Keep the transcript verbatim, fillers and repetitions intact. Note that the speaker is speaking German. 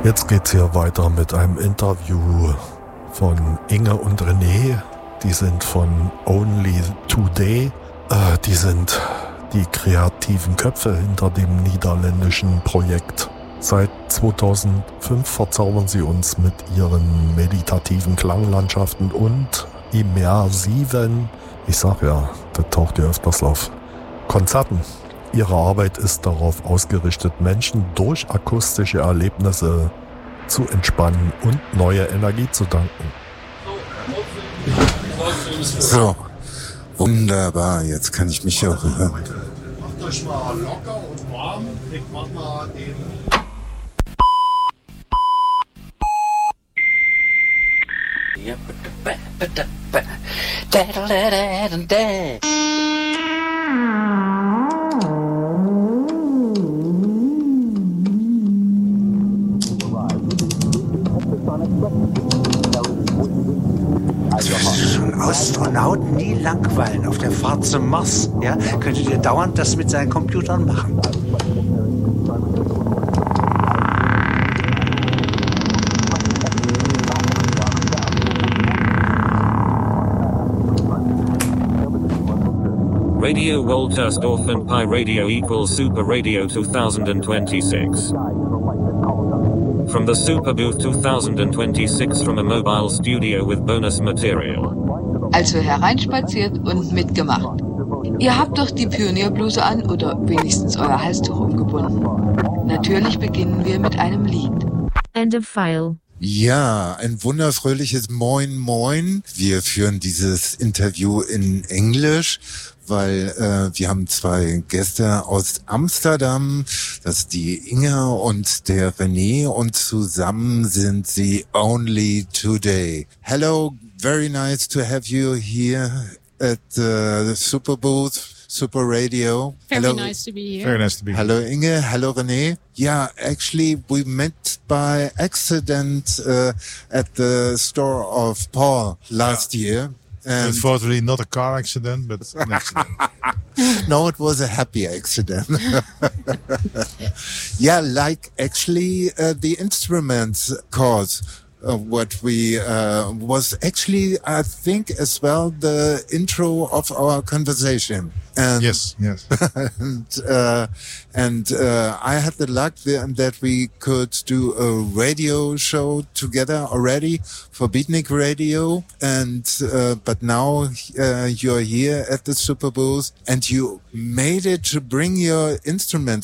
Jetzt geht's hier weiter mit einem Interview von Inge und René. Die sind von Only Today. Äh, die sind die kreativen Köpfe hinter dem niederländischen Projekt. Seit zweitausendfünf verzaubern sie uns mit ihren meditativen Klanglandschaften und immersiven, ich sag ja, das taucht ja öfters auf, Konzerten. Ihre Arbeit ist darauf ausgerichtet, Menschen durch akustische Erlebnisse zu entspannen und neue Energie zu danken. So, wunderbar, jetzt kann ich mich auch hören. Macht euch mal locker und warm, ich mach mal den... Schon Astronauten nie langweilen auf der Fahrt zum Mars. Ja, könntet ihr dauernd das mit seinen Computern machen. Radio Woltersdorf and Pi Radio equals Super Radio twenty twenty-six. From the Super Booth twenty twenty-six from a mobile studio with bonus material. Also hereinspaziert und mitgemacht. Ihr habt doch die Pionierbluse an oder wenigstens euer Halstuch umgebunden. Natürlich beginnen wir mit einem Lied. End of file. Ja, ein wunderfröhliches Moin Moin. Wir führen dieses Interview in Englisch, weil äh, wir haben zwei Gäste aus Amsterdam, das ist die Inge und der René, und zusammen sind sie Only Today. Hello, very nice to have you here at the Super Booth. Super Radio. Very Hello. nice to be here. Very nice to be here. Hello Inge, hello René. Yeah, actually we met by accident uh, at the store of Paul last yeah. year. And unfortunately not a car accident, but an accident. No, it was a happy accident. Yeah, like actually uh, the instruments cause uh, what we uh, was actually, I think, as well the intro of our conversation. And, yes, yes. and uh, and uh, I had the luck that we could do a radio show together already for Beatnik Radio. And uh, but now uh, you're here at the Super Booth, and you made it to bring your instruments